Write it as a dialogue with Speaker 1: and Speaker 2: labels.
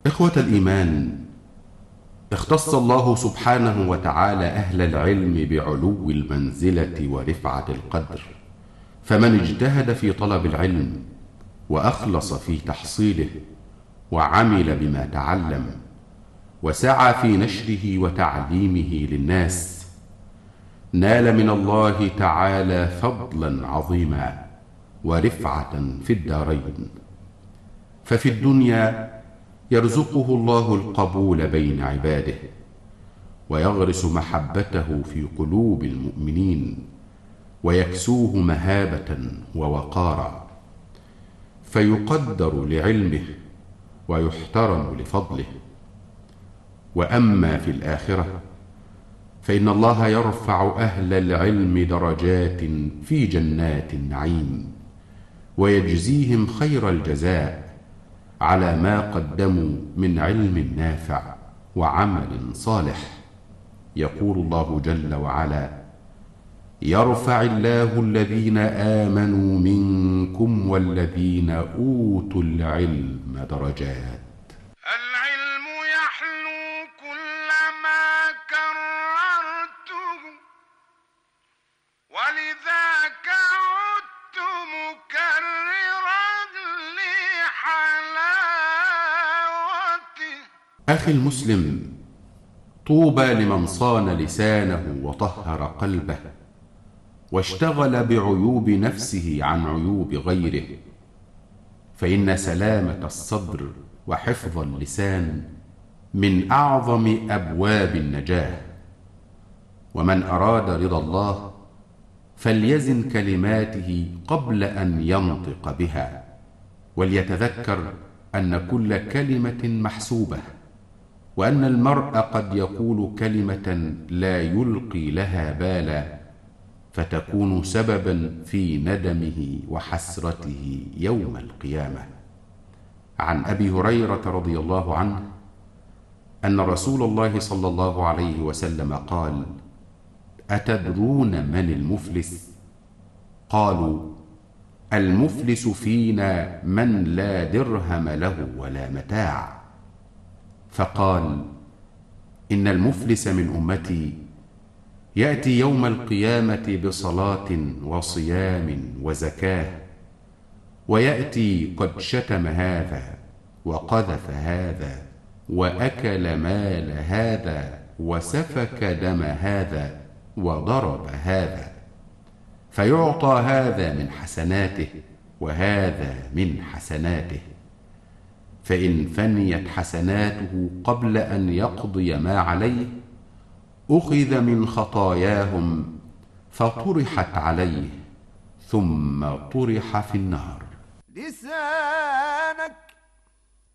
Speaker 1: إخوة الإيمان، اختص الله سبحانه وتعالى أهل العلم بعلو المنزلة ورفعة القدر، فمن اجتهد في طلب العلم وأخلص في تحصيله وعمل بما تعلم وسعى في نشره وتعليمه للناس نال من الله تعالى فضلا عظيما ورفعة في الدارين. ففي الدنيا يرزقه الله القبول بين عباده ويغرس محبته في قلوب المؤمنين ويكسوه مهابة ووقارا، فيقدر لعلمه ويحترم لفضله. وأما في الآخرة فإن الله يرفع أهل العلم درجات في جنات النعيم ويجزيهم خير الجزاء على ما قدموا من علم نافع وعمل صالح. يقول الله جل وعلا: يرفع الله الذين آمنوا منكم والذين أوتوا العلم درجات.
Speaker 2: العلم يحلو كلما كررته، ولذاك عدت مكررا لحلاوته.
Speaker 1: أخي المسلم، طوبى لمن صان لسانه وطهر قلبه واشتغل بعيوب نفسه عن عيوب غيره، فإن سلامة الصدر وحفظ اللسان من أعظم أبواب النجاة. ومن أراد رضا الله فليزن كلماته قبل أن ينطق بها، وليتذكر أن كل كلمة محسوبة، وأن المرء قد يقول كلمة لا يلقي لها بالا فتكون سببا في ندمه وحسرته يوم القيامة. عن أبي هريرة رضي الله عنه أن رسول الله صلى الله عليه وسلم قال: أتدرون من المفلس؟ قالوا: المفلس فينا من لا درهم له ولا متاع. فقال: إن المفلس من أمتي يأتي يوم القيامة بصلاة وصيام وزكاة، ويأتي قد شتم هذا وقذف هذا وأكل مال هذا وسفك دم هذا وضرب هذا، فيعطى هذا من حسناته وهذا من حسناته، فإن فنيت حسناته قبل أن يقضي ما عليه أخذ من خطاياهم فطرحت عليه ثم طرح في النار.
Speaker 2: لسانك